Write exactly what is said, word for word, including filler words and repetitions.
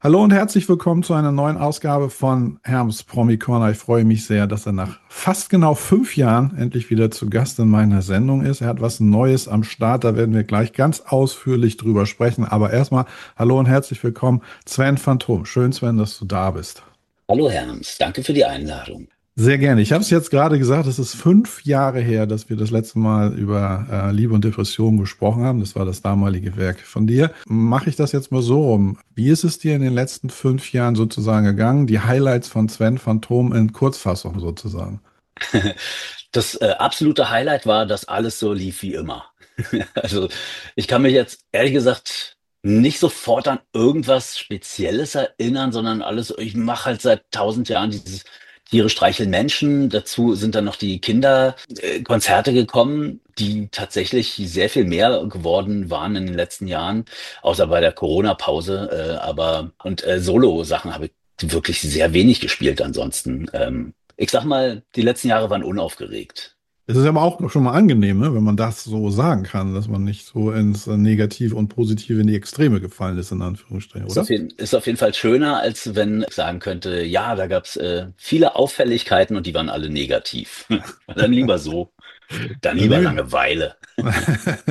Hallo und herzlich willkommen zu einer neuen Ausgabe von Herms Promi Corner. Ich freue mich sehr, dass er nach fast genau fünf Jahren endlich wieder zu Gast in meiner Sendung ist. Er hat was Neues am Start, da werden wir gleich ganz ausführlich drüber sprechen. Aber erstmal hallo und herzlich willkommen, Sven Phantom. Schön, Sven, dass du da bist. Hallo Herms, danke für die Einladung. Sehr gerne. Ich habe es jetzt gerade gesagt, es ist fünf Jahre her, dass wir das letzte Mal über äh, Liebe und Depression gesprochen haben. Das war das damalige Werk von dir. Mache ich das jetzt mal so rum. Wie ist es dir in den letzten fünf Jahren sozusagen gegangen? Die Highlights von Sven Phantom in Kurzfassung sozusagen. Das äh, absolute Highlight war, dass alles so lief wie immer. Also ich kann mich jetzt ehrlich gesagt nicht sofort an irgendwas Spezielles erinnern, sondern alles, ich mache halt seit tausend Jahren dieses Tiere streicheln Menschen. Dazu sind dann noch die Kinderkonzerte äh, Konzerte gekommen, die tatsächlich sehr viel mehr geworden waren in den letzten Jahren, außer bei der Corona-Pause. Äh, aber und äh, Solo-Sachen habe ich wirklich sehr wenig gespielt ansonsten. Ähm, ich sag mal, die letzten Jahre waren unaufgeregt. Es ist aber auch schon mal angenehm, ne, wenn man das so sagen kann, dass man nicht so ins äh, Negative und Positive in die Extreme gefallen ist, in Anführungsstrichen, Ist auf oder? jeden, ist auf jeden Fall schöner, als wenn ich sagen könnte, ja, da gab's äh, viele Auffälligkeiten und die waren alle negativ. Dann lieber so, dann Dann lieber nehme ich, Langeweile.